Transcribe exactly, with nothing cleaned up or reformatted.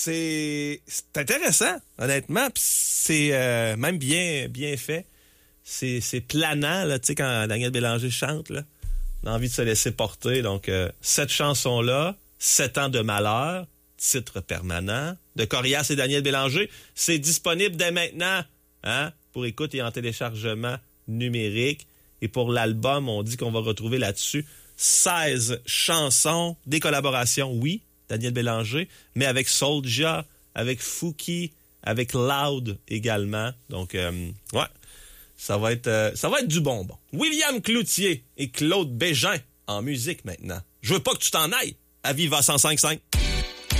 c'est, c'est intéressant, honnêtement. Puis c'est euh, même bien, bien fait. C'est, c'est planant, là, tu sais, quand Daniel Bélanger chante, là. On a envie de se laisser porter. Donc, euh, cette chanson-là, Sept ans de malheur, titre permanent, de Corias et Daniel Bélanger, c'est disponible dès maintenant, hein, pour écoute et en téléchargement numérique. Et pour l'album, on dit qu'on va retrouver là-dessus seize chansons, des collaborations, oui, Daniel Bélanger, mais avec Soulja, avec Fouki, avec Loud également. Donc, euh, ouais, ça va être, euh, ça va être du bonbon. William Cloutier et Claude Bégin en musique maintenant. Je veux pas que tu t'en ailles. À Viva cent cinq virgule cinq.